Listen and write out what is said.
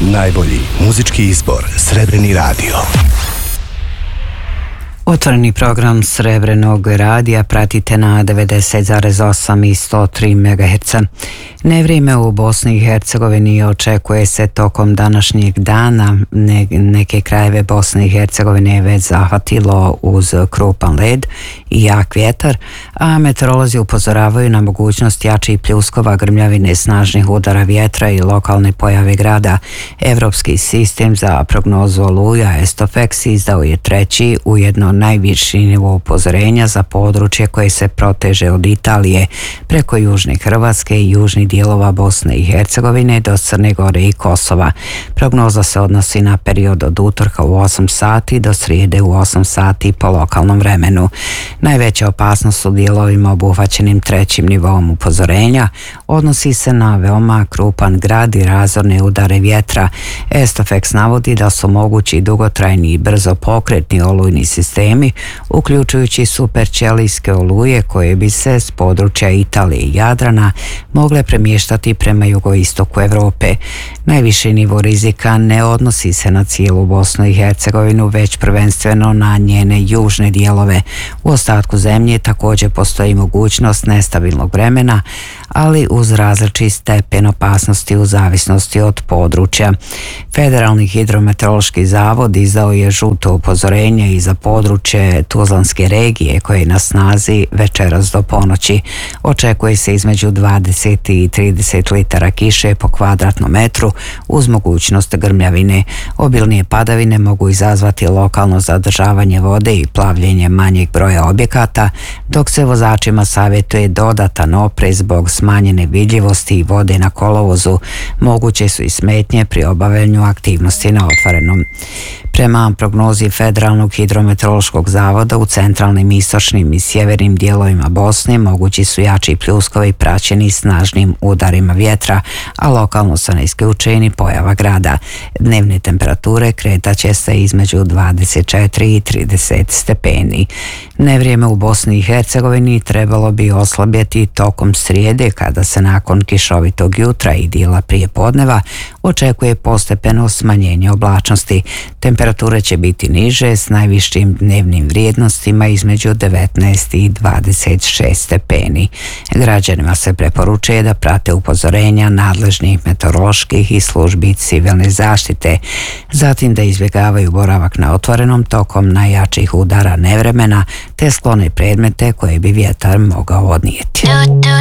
Najbolji muzički izbor Srebreni radio. Otvoreni program Srebrenog radija pratite na 90,8 i 103 MHz. Nevrijeme u Bosni i Hercegovini očekuje se tokom današnjeg dana. Neke krajeve Bosne i Hercegovine je već zahvatilo uz krupan led i jak vjetar, a meteorolozi upozoravaju na mogućnost jačih pljuskova, grmljavine, snažnih udara vjetra i lokalne pojave grada. Evropski sistem za prognozu oluja Estofex izdao je treći, ujedno najviši nivo upozorenja za područje koje se proteže od Italije preko južne Hrvatske i južnih dijelova Bosne i Hercegovine do Crne Gore i Kosova. Prognoza se odnosi na period od utorka u 8 sati do srijede u 8 sati po lokalnom vremenu. Najveća opasnost u dijelovima obuhvaćenim trećim nivom upozorenja odnosi se na veoma krupan grad i razorne udare vjetra. Estofex navodi da su mogući dugotrajni i brzo pokretni olujni sistemi, uključujući superćelijske oluje koje bi se s područja Italije i Jadrana mogle premještati prema jugoistoku Europe. Najviši nivo rizika ne odnosi se na cijelu Bosnu i Hercegovinu, već prvenstveno na njene južne dijelove. U ostatku zemlje također postoji mogućnost nestabilnog vremena, ali uz različit stepen opasnosti u zavisnosti od područja. Federalni hidrometeorološki zavod izdao je žuto upozorenje i za područje Tuzlanske regije koje je na snazi večeras do ponoći. Očekuje se između 20 i 30 litara kiše po kvadratnom metru uz mogućnost grmljavine. Obilnije padavine mogu izazvati lokalno zadržavanje vode i plavljenje manjeg broja objekata, dok se vozačima savjetuje dodatan oprez zbog smanjene vidljivosti i vode na kolovozu. Moguće su i smetnje pri obavljanju aktivnosti na otvorenom. Prema prognozi Federalnog hidrometeorološkog zavoda u centralnim, istočnim i sjevernim dijelovima Bosne mogući su jači pljuskovi praćeni snažnim udarima vjetra, a lokalno se ne isključeni pojava grada. Dnevne temperature kretaće se između 24 i 30 stepeni. Nevrijeme u Bosni i Hercegovini trebalo bi oslabjeti tokom srijede, kada se nakon kišovitog jutra i dijela prije podneva očekuje postepeno smanjenje oblačnosti. Temperature će biti niže s najvišim dnevnim vrijednostima između 19 i 26 stepeni. Građanima se preporučuje da prate upozorenja nadležnih meteoroloških i službi civilne zaštite, zatim da izbjegavaju boravak na otvorenom tokom najjačih udara nevremena te sklone predmete koje bi vjetar mogao odnijeti.